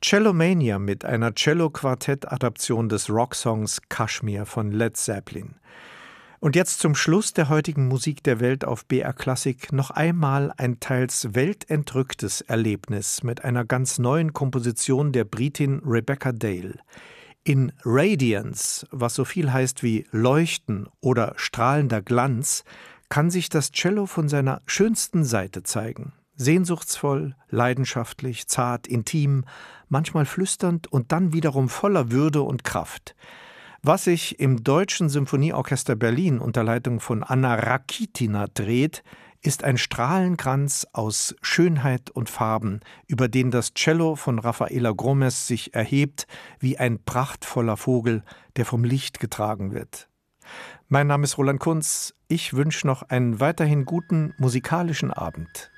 Cellomania mit einer Cello-Quartett-Adaption des Rocksongs Kashmir von Led Zeppelin. Und jetzt zum Schluss der heutigen Musik der Welt auf BR Klassik noch einmal ein teils weltentrücktes Erlebnis mit einer ganz neuen Komposition der Britin Rebecca Dale. In Radiance, was so viel heißt wie Leuchten oder strahlender Glanz, kann sich das Cello von seiner schönsten Seite zeigen. Sehnsuchtsvoll, leidenschaftlich, zart, intim, manchmal flüsternd und dann wiederum voller Würde und Kraft. Was sich im Deutschen Symphonieorchester Berlin unter Leitung von Anna Rakitina dreht, ist ein Strahlenkranz aus Schönheit und Farben, über den das Cello von Rafaela Gromes sich erhebt wie ein prachtvoller Vogel, der vom Licht getragen wird. Mein Name ist Roland Kunz. Ich wünsche noch einen weiterhin guten musikalischen Abend.